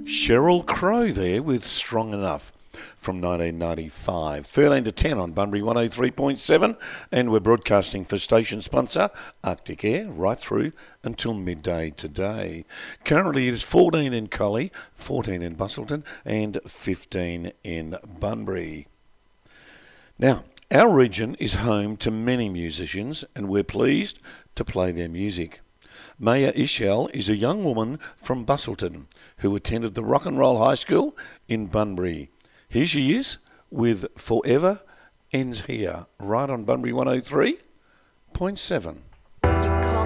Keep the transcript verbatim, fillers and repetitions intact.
Sheryl Crow there with Strong Enough from nineteen ninety-five. thirteen to ten on Bunbury one oh three point seven, and we're broadcasting for station sponsor Arctic Air right through until midday today. Currently it is fourteen in Collie, fourteen in Busselton and fifteen in Bunbury. Now, our region is home to many musicians and we're pleased to play their music. Maya Ishel is a young woman from Busselton who attended the Rock and Roll High School in Bunbury. Here she is with Forever Ends Here, right on Bunbury one oh three point seven.